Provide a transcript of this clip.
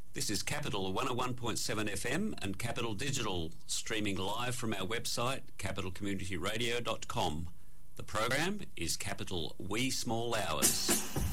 This is Capital 101.7 FM and Capital Digital, streaming live from our website, capitalcommunityradio.com. The program is Capital Wee Small Hours.